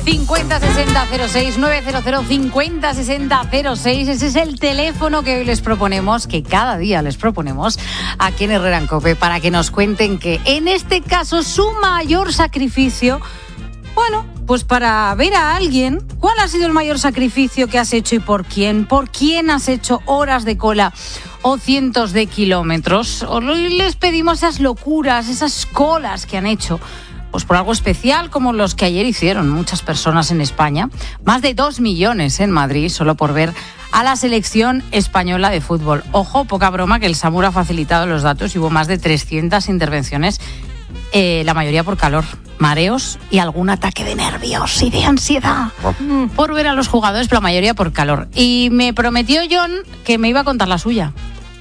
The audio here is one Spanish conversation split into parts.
50 60 06, 900 50 60 06. Ese es el teléfono que hoy les proponemos, que cada día les proponemos aquí en Herrera en COPE, para que nos cuenten que en este caso su mayor sacrificio, bueno, pues para ver a alguien. ¿Cuál ha sido el mayor sacrificio que has hecho y por quién? ¿Por quién has hecho horas de cola o cientos de kilómetros? Hoy les pedimos esas locuras, esas colas que han hecho, pues por algo especial, como los que ayer hicieron muchas personas en España. Más de 2 millones en Madrid, solo por ver a la selección española de fútbol. Ojo, poca broma, que el SAMUR ha facilitado los datos y hubo más de 300 intervenciones, la mayoría por calor, mareos y algún ataque de nervios y de ansiedad por ver a los jugadores, pero la mayoría por calor. Y me prometió John que me iba a contar la suya.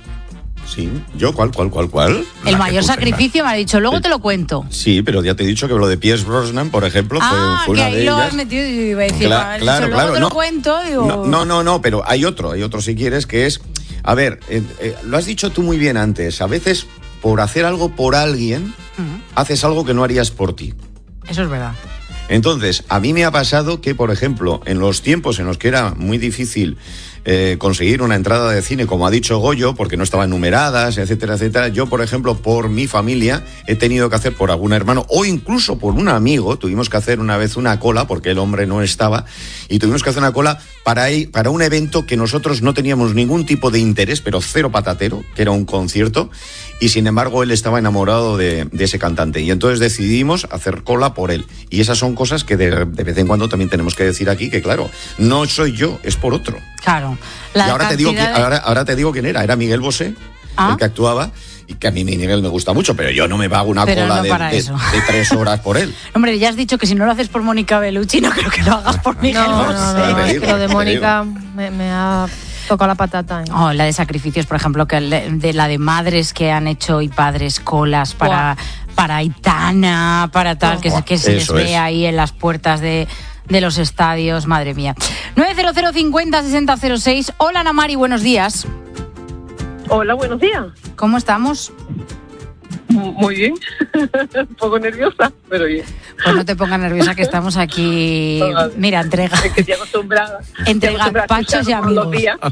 Sí, ¿yo? ¿Cuál? El mayor sacrificio me ha dicho, luego te lo cuento. Sí, pero ya te he dicho que lo de Pierce Brosnan, por ejemplo, fue una de ellas. que ahí lo has metido y iba a decir, claro, luego te lo cuento. Digo... No, pero hay otro si quieres, que es, a ver, lo has dicho tú muy bien antes, a veces por hacer algo por alguien, haces algo que no harías por ti. Eso es verdad. Entonces, a mí me ha pasado que, por ejemplo, en los tiempos en los que era muy difícil conseguir una entrada de cine, como ha dicho Goyo, porque no estaban numeradas, etcétera, etcétera, yo, por ejemplo, por mi familia, he tenido que hacer por algún hermano, o incluso por un amigo, tuvimos que hacer una vez una cola, porque el hombre no estaba, y tuvimos que hacer una cola para un evento que nosotros no teníamos ningún tipo de interés, pero cero patatero, que era un concierto, y sin embargo él estaba enamorado de ese cantante, y entonces decidimos hacer cola por él. Y esas son cosas que de vez en cuando también tenemos que decir aquí, que claro, no soy yo, es por otro. Claro. Y ahora te digo quién era Miguel Bosé, el que actuaba, y que a mí Miguel me gusta mucho, pero yo no me pago una cola de 3 horas por él. Hombre, ya has dicho que si no lo haces por Mónica Bellucci, no creo que lo hagas por Miguel Bosé. Lo de Mónica me ha tocado la patata. Oh, la de sacrificios, por ejemplo, que de la de madres que han hecho y padres colas para Aitana, para tal, que se les ve ahí en las puertas de los estadios, madre mía. 900 50 60 06. Hola, Ana Mari, buenos días. Hola, buenos días. ¿Cómo estamos? Muy bien. Un poco nerviosa, pero bien. Pues no te pongas nerviosa, que estamos aquí. Mira, entrega. Es que estoy acostumbrada. Entre gazpachos y amigos.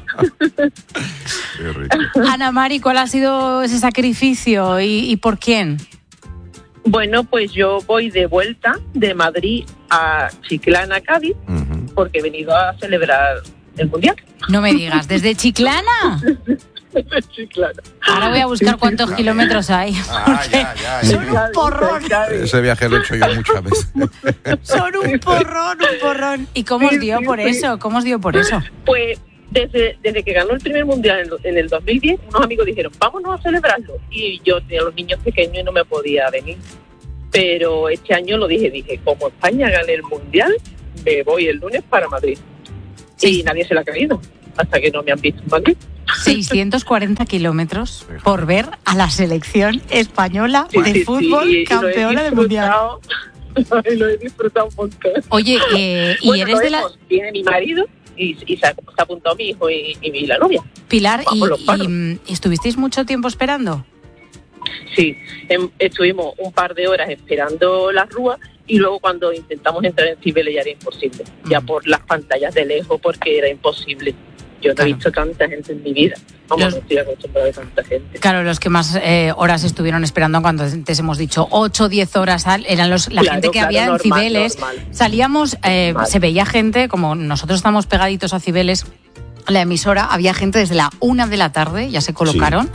Ana Mari, ¿cuál ha sido ese sacrificio y por quién? Bueno, pues yo voy de vuelta de Madrid a Chiclana, Cádiz, porque he venido a celebrar el Mundial. No me digas, ¿desde Chiclana? Chiclana. Ahora voy a buscar cuántos kilómetros hay. Ya. Son un porrón. Ese viaje lo he hecho yo muchas veces. Son un porrón. ¿Y cómo os dio por eso? ¿Cómo os dio por eso? Pues desde que ganó el primer Mundial en el 2010, unos amigos dijeron, vámonos a celebrarlo. Y yo tenía los niños pequeños y no me podía venir. Pero este año lo dije, como España gane el Mundial, me voy el lunes para Madrid. Sí. Y nadie se la ha creído, hasta que no me han visto en Madrid. 640 kilómetros por ver a la selección española de fútbol campeona del Mundial. Lo he disfrutado un montón. Oye, y eres de la... Viene mi marido y se apuntó mi hijo y la novia. Pilar, ¿y estuvisteis mucho tiempo esperando? Sí, estuvimos un par de horas esperando la rúa y luego cuando intentamos entrar en Cibeles ya era imposible, ya por las pantallas de lejos, porque era imposible. Yo no he visto tanta gente en mi vida. No estoy acostumbrada a tanta gente. Claro, los que más horas estuvieron esperando, cuando antes hemos dicho 8 o 10 horas, eran la gente que había en Cibeles. Salíamos, se veía gente, como nosotros estamos pegaditos a Cibeles, la emisora, había gente desde la 1 de la tarde, ya se colocaron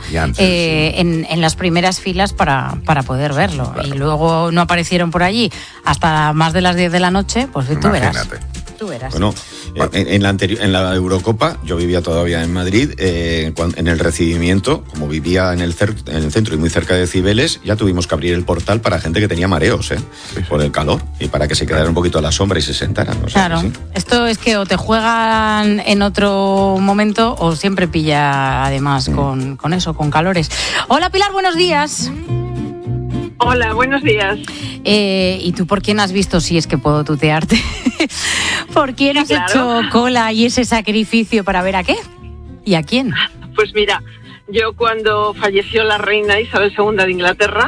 en las primeras filas para poder verlo. Claro. Y luego no aparecieron por allí hasta más de las 10 de la noche, pues imagínate. Tú verás. Bueno, en la Eurocopa, yo vivía todavía en Madrid, en el recibimiento, como vivía en el centro y muy cerca de Cibeles, ya tuvimos que abrir el portal para gente que tenía mareos, por el calor, y para que se quedara un poquito a la sombra y se sentaran. O sea, claro, esto es que o te juegan en otro momento o siempre pilla además con eso, con calores. Hola Pilar, buenos días. Hola, buenos días. ¿Y tú por quién has visto, si es que puedo tutearte? ¿Por quién has hecho cola y ese sacrificio para ver a qué? ¿Y a quién? Pues mira, yo cuando falleció la reina Isabel II de Inglaterra,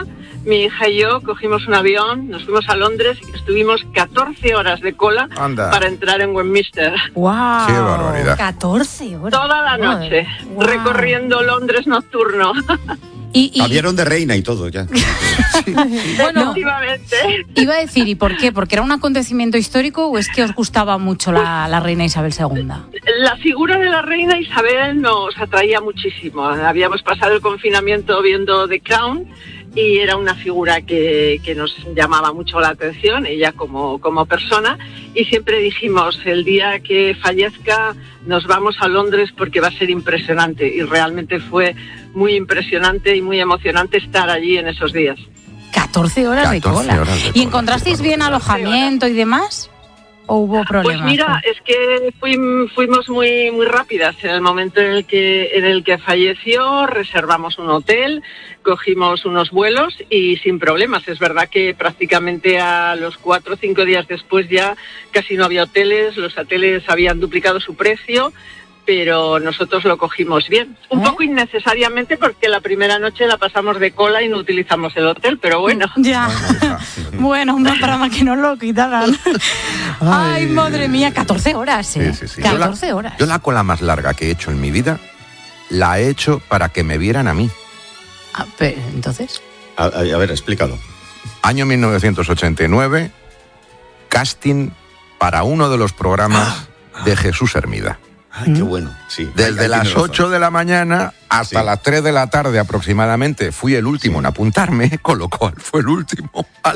mi hija y yo cogimos un avión, nos fuimos a Londres y estuvimos 14 horas de cola para entrar en Westminster. ¡Wow! ¡Qué barbaridad! 14 horas. Toda la noche, Wow. recorriendo Londres nocturno. Cambiaron de reina y todo ya. Bueno, Efectivamente. iba a decir, ¿y por qué? ¿Porque era un acontecimiento histórico o es que os gustaba mucho la reina Isabel II? La figura de la reina Isabel nos atraía muchísimo. Habíamos pasado el confinamiento viendo The Crown y era una figura que nos llamaba mucho la atención, ella como persona, y siempre dijimos, el día que fallezca nos vamos a Londres porque va a ser impresionante, y realmente fue muy impresionante y muy emocionante estar allí en esos días. 14 horas de 14 cola. horas de ¿Y cola, encontrasteis qué bien alojamiento y demás? ¿O hubo problemas? Pues mira, es que fuimos muy rápidas. En el momento en el que falleció, reservamos un hotel, cogimos unos vuelos y sin problemas. Es verdad que prácticamente a los 4 o 5 días después ya casi no había hoteles, los hoteles habían duplicado su precio, pero nosotros lo cogimos bien. Un poco innecesariamente porque la primera noche la pasamos de cola y no utilizamos el hotel, pero bueno. Ya. Bueno, para que no lo quitaran. Ay, madre mía, 14 horas, ¿eh? Sí. 14 horas. Yo la cola más larga que he hecho en mi vida la he hecho para que me vieran a mí. Ah, pero, ¿entonces? A ver, explícalo. Año 1989, casting para uno de los programas de Jesús Hermida. Ay, qué bueno, sí. Desde Ahí las tienes razón. 8 de la mañana hasta Sí. las 3 de la tarde aproximadamente. Fui el último en apuntarme, con lo cual fue el último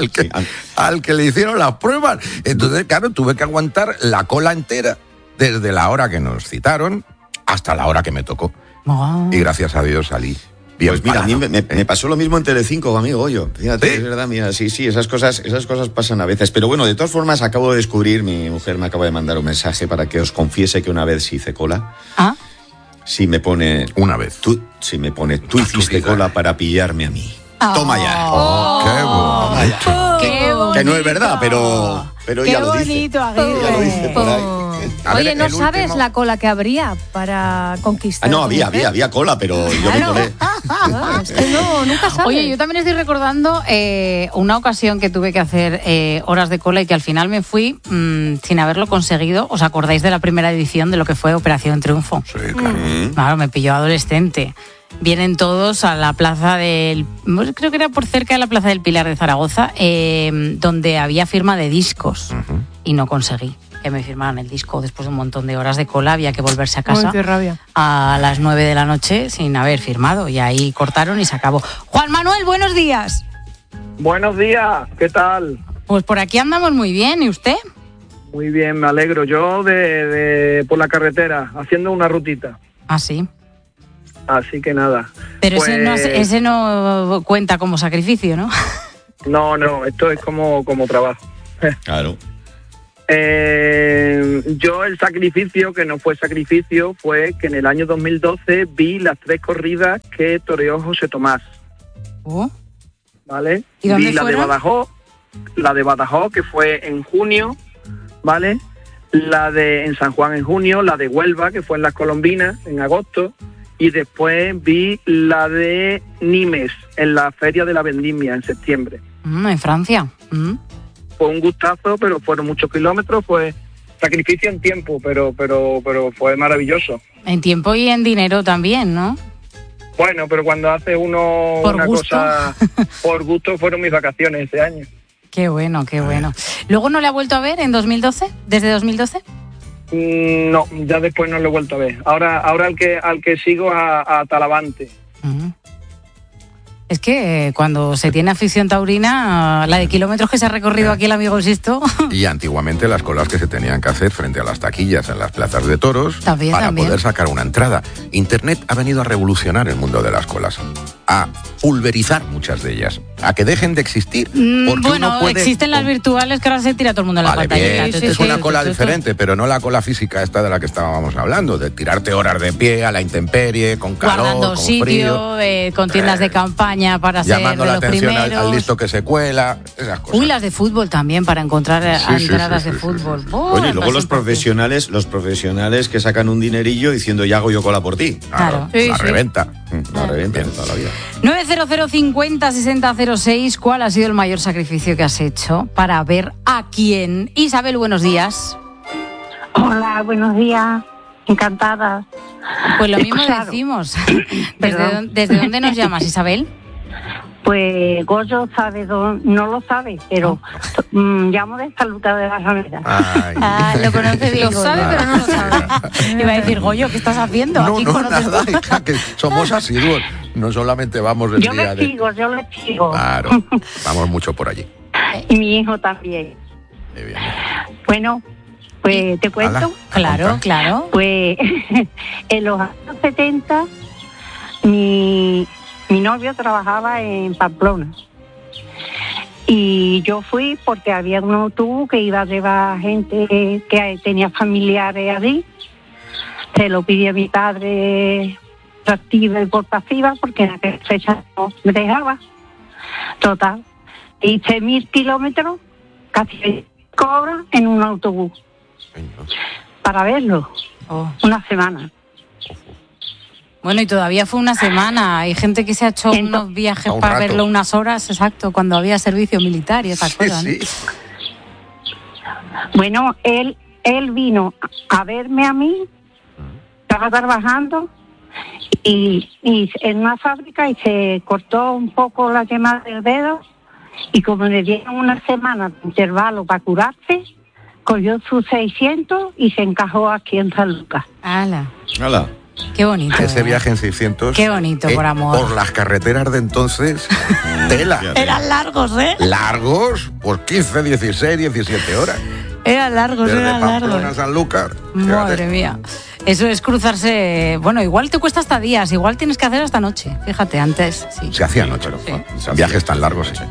al que le hicieron las pruebas. Entonces, claro, tuve que aguantar la cola entera desde la hora que nos citaron hasta la hora que me tocó. Oh. Y gracias a Dios salí bien Pues mira, a mí parado. me pasó lo mismo en Telecinco, amigo Goyo. Fíjate, ¿Sí? es verdad, mira, sí, esas cosas pasan a veces. Pero bueno, de todas formas, acabo de descubrir, mi mujer me acaba de mandar un mensaje para que os confiese que una vez sí hice cola. ¿Ah? Sí me pone... Una vez. Tú hiciste cola para pillarme a mí. Toma ya. ¡Qué bonito! ¡Qué bonito! Que no es verdad, pero ¡Qué ya lo dice. bonito, Ya lo dice por ahí. A ver, Oye, ¿no el sabes último- la cola que habría para conquistar? No, a tu mujer? había cola, pero yo me colé. Ah, es que no, nunca sabes. Oye, yo también estoy recordando una ocasión que tuve que hacer horas de cola y que al final me fui sin haberlo conseguido. ¿Os acordáis de la primera edición de lo que fue Operación Triunfo? Sí, claro. Claro, me pilló adolescente. Vienen todos a la plaza del... Creo que era por cerca de la Plaza del Pilar de Zaragoza, donde había firma de discos. Y no conseguí que me firmaran el disco. Después de un montón de horas de cola había que volverse a casa Uy, qué rabia. a las 9 de la noche sin haber firmado. Y ahí cortaron y se acabó. Juan Manuel, buenos días. Buenos días, ¿qué tal? Pues por aquí andamos muy bien. ¿Y usted? Muy bien, me alegro. Yo por la carretera, haciendo una rutita. Ah, sí. Así que nada. Pero Pues, ese no cuenta como sacrificio, ¿no? No, esto es como trabajo. Claro. Yo el sacrificio, que no fue sacrificio, fue que en el año 2012 vi las 3 corridas que toreó José Tomás, Oh. ¿vale? ¿Y dónde Vi la fueron? de Badajoz, que fue en junio, ¿vale? En San Juan en junio, la de Huelva, que fue en Las Colombinas, en agosto, y después vi la de Nimes, en la Feria de la Vendimia, en septiembre. En Francia. Fue un gustazo, pero fueron muchos kilómetros, fue sacrificio en tiempo, pero fue maravilloso. En tiempo y en dinero también, ¿no? Bueno, pero cuando hace uno Por una gusto. cosa por gusto, fueron mis vacaciones ese año. Qué bueno, qué bueno. ¿Luego no le ha vuelto a ver en 2012? ¿Desde 2012? No, ya después no lo he vuelto a ver. Ahora al que sigo a Talavante. Es que cuando se tiene afición taurina, la de kilómetros que se ha recorrido aquí el amigo Sisto. Y antiguamente las colas que se tenían que hacer frente a las taquillas en las plazas de toros También, para también. poder sacar una entrada. Internet ha venido a revolucionar el mundo de las colas, a pulverizar muchas de ellas, a que dejen de existir. Porque Bueno, uno puede... existen las virtuales que ahora se tira todo el mundo en la Vale, pantalla. bien, es una cola diferente, pero no la cola física esta de la que estábamos hablando, de tirarte horas de pie a la intemperie, con calor, Guardando con sitio, frío, con tiendas de campaña para ser llamando de la los atención primeros. al listo que se cuela, esas cosas. Uy, las de fútbol también, para encontrar Sí, entradas sí, de sí, fútbol. sí, Oh, Oye, y luego me los parece profesionales que sacan un dinerillo diciendo ya hago yo cola por ti. Claro. Sí, la sí. reventa. La revienta de toda la vida. 900 50 60 06. ¿Cuál ha sido el mayor sacrificio que has hecho para ver a quién? Isabel, buenos días. Hola, buenos días. Encantada. Pues lo mismo Claro. decimos. Perdón. ¿Desde dónde nos llamas, Isabel? Pues Goyo sabe no lo sabe, pero llamo de San Lucas de la Ramera. Ay. Lo conoce bien. Lo sabe, pero no lo sabe. Iba a decir, Goyo, ¿qué estás haciendo? No, Aquí no, conoces- nada, hija, que somos asiduos. No solamente vamos el Yo día le sigo. Claro, vamos mucho por allí. Y mi hijo también. Muy bien. Bueno, pues te cuento. Ala. Claro, Conta. claro. Pues en los años 70 mi novio trabajaba en Pamplona. Y yo fui porque había un autobús que iba a llevar gente que tenía familiares allí. Se lo pidió a mi padre por activa y por pasiva porque en aquella fecha no me dejaba. Total. Hice 1000 kilómetros, casi 5 horas en un autobús para verlo. Oh. Una semana. Bueno, y todavía fue una semana. Hay gente que se ha hecho Ento- unos viajes un para rato. verlo unas horas, exacto, cuando había servicio militar y esas cosas, ¿no? Sí. Bueno, él vino a verme a mí, estaba trabajando y en una fábrica y se cortó un poco la yema del dedo y como le dieron una semana de intervalo para curarse, cogió sus 600 y se encajó aquí en San Lucas. ¡Hala! Hala. Qué bonito. Ese ¿eh? viaje en 600. Qué bonito, por amor. Por las carreteras de entonces, tela. Fíjate. Eran largos, ¿eh? Largos, por 15, 16, 17 horas. Eran largos, Desde eran Pamplona a largos. San Lucas. Madre fíjate. mía. Eso es cruzarse. Bueno, igual te cuesta hasta días, igual tienes que hacer hasta noche. Fíjate, antes, sí. Se hacía noche. Sí. Viajes tan largos, sí.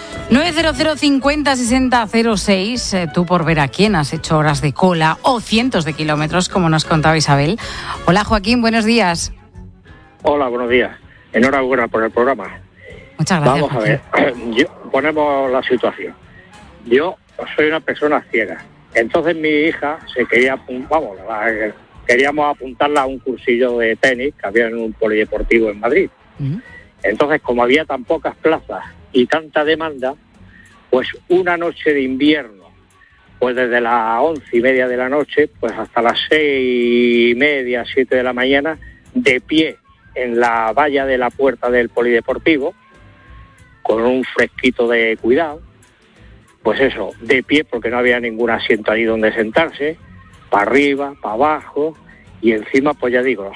900 50 60 06. Tú por ver a quién has hecho horas de cola o cientos de kilómetros, como nos contaba Isabel. Hola, Joaquín, buenos días. Hola, buenos días. Enhorabuena por el programa. Muchas gracias. Vamos a ver, ponemos la situación. Yo soy una persona ciega. Entonces mi hija se quería, queríamos apuntarla a un cursillo de tenis que había en un polideportivo en Madrid. Joaquín. Entonces, como había tan pocas plazas y tanta demanda, pues una noche de invierno, pues desde las 11:30 de la noche, pues hasta las 6:30, 7 de la mañana, de pie en la valla de la puerta del polideportivo, con un fresquito de cuidado, pues eso, de pie porque no había ningún asiento ahí donde sentarse, para arriba, para abajo, y encima, pues ya digo,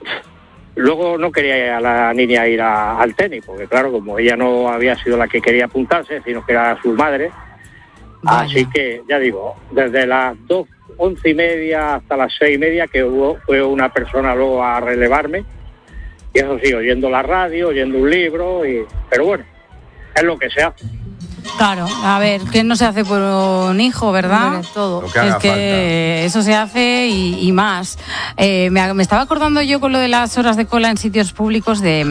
luego no quería a la niña ir al tenis, porque claro, como ella no había sido la que quería apuntarse, sino que era su madre, Vaya. así que, ya digo, desde las 11:30 hasta las 6:30 que fue una persona luego a relevarme, y eso sí, oyendo la radio, oyendo un libro, pero bueno, es lo que se hace. Claro, a ver, ¿qué no se hace por un hijo, verdad? Hombre, todo. Lo que haga Es que eso se hace y más. Me estaba acordando yo con lo de las horas de cola en sitios públicos de